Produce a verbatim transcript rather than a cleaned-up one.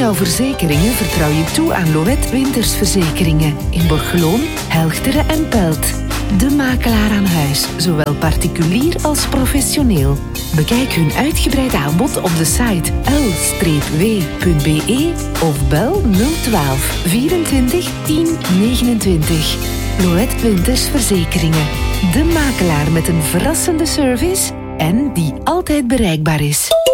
jouw verzekeringen vertrouw je toe aan Loët Wintersverzekeringen in Borgeloon, Helchteren en Pelt. De makelaar aan huis, zowel particulier als professioneel. Bekijk hun uitgebreid aanbod op de site l w punt b e of bel nul twaalf vierentwintig tien negenentwintig. Loët Wintersverzekeringen. De makelaar met een verrassende service en die altijd bereikbaar is.